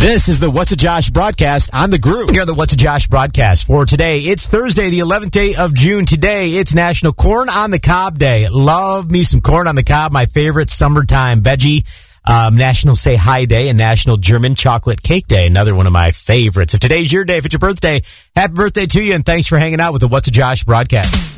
This is the What's a Josh broadcast on the Groove. Here are the What's a Josh broadcast for today. It's Thursday, the 11th day of June. Today, it's National Corn on the Cob Day. Love me some corn on the cob, my favorite summertime veggie. National Say Hi Day and National German Chocolate Cake Day, another one of my favorites. If today's your day, if it's your birthday, happy birthday to you, and thanks for hanging out with the What's a Josh broadcast.